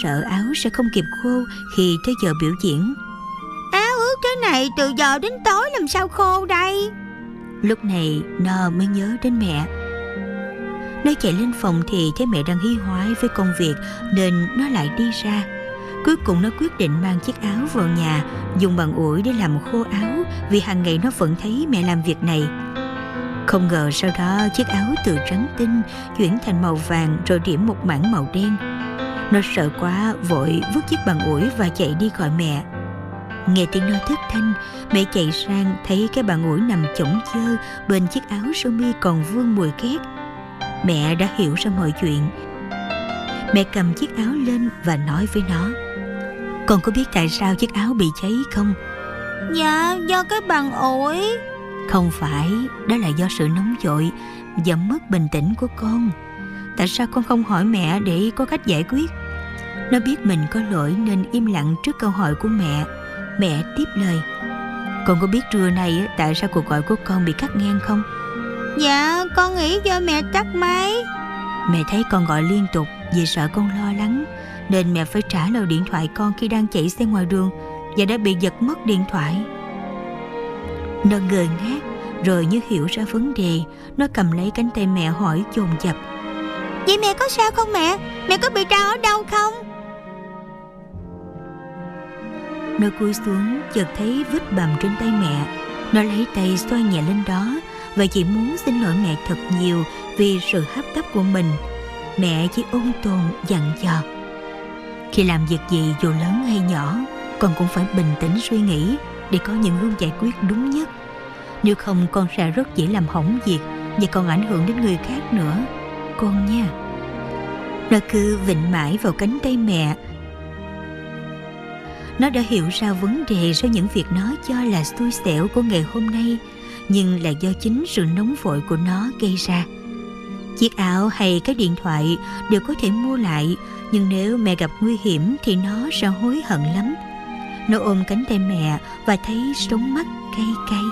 sợ áo sẽ không kịp khô khi tới giờ biểu diễn. Áo ướt thế này từ giờ đến tối làm sao khô đây? Lúc này nó mới nhớ đến mẹ. Nó chạy lên phòng thì thấy mẹ đang hí hoáy với công việc nên nó lại đi ra. Cuối cùng nó quyết định mang chiếc áo vào nhà, dùng bằng ủi để làm khô áo, vì hàng ngày nó vẫn thấy mẹ làm việc này. Không ngờ sau đó chiếc áo từ trắng tinh chuyển thành màu vàng rồi điểm một mảng màu đen. Nó sợ quá vội vứt chiếc bằng ủi và chạy đi gọi mẹ. Nghe tiếng nó thất thanh, mẹ chạy sang thấy cái bàn ủi nằm chổng chơ bên chiếc áo sơ mi còn vương mùi khét. Mẹ đã hiểu ra mọi chuyện. Mẹ cầm chiếc áo lên và nói với nó: "Con có biết tại sao chiếc áo bị cháy không?" Dạ, do cái bàn ủi. Không phải, đó là do sự nóng vội và mất bình tĩnh của con. Tại sao con không hỏi mẹ để có cách giải quyết? Nó biết mình có lỗi nên im lặng trước câu hỏi của mẹ. Mẹ tiếp lời: "Con có biết trưa nay tại sao cuộc gọi của con bị cắt ngang không?" Dạ, con nghĩ do mẹ tắt máy. Mẹ thấy con gọi liên tục vì sợ con lo lắng, nên mẹ phải trả lời điện thoại con khi đang chạy xe ngoài đường và đã bị giật mất điện thoại. Nó ngơ ngác, rồi như hiểu ra vấn đề, nó cầm lấy cánh tay mẹ hỏi dồn dập: "Vậy mẹ có sao không mẹ? Mẹ có bị đau ở đâu không?" Nó cúi xuống chợt thấy vết bầm trên tay mẹ. Nó lấy tay xoa nhẹ lên đó và chỉ muốn xin lỗi mẹ thật nhiều vì sự hấp tấp của mình. Mẹ chỉ ôn tồn dặn dò: "Khi làm việc gì dù lớn hay nhỏ, con cũng phải bình tĩnh suy nghĩ để có những hướng giải quyết đúng nhất. Nếu không con sẽ rất dễ làm hỏng việc và còn ảnh hưởng đến người khác nữa, con nha." Nó cứ vịn mãi vào cánh tay mẹ. Nó đã hiểu ra vấn đề sau những việc nó cho là xui xẻo của ngày hôm nay, nhưng là do chính sự nóng vội của nó gây ra. Chiếc áo hay cái điện thoại đều có thể mua lại, nhưng nếu mẹ gặp nguy hiểm thì nó sẽ hối hận lắm. Nó ôm cánh tay mẹ và thấy sống mắt cay cay.